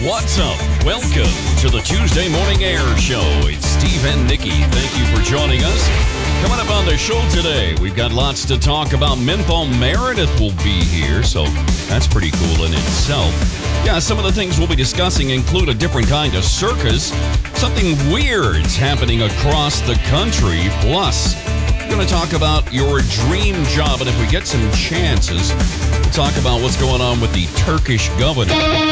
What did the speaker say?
What's up? Welcome to the Tuesday Morning Air Show. It's Steve and Nikki. Thank you for joining us. Coming up on the show today, we've got lots to talk about. Menthol Meredith will be here, so that's pretty cool in itself. Yeah, some of the things we'll be discussing include a different kind of circus, something weird's happening across the country, plus we're going to talk about your dream job, and if we get some chances, we'll talk about what's going on with the Turkish governor.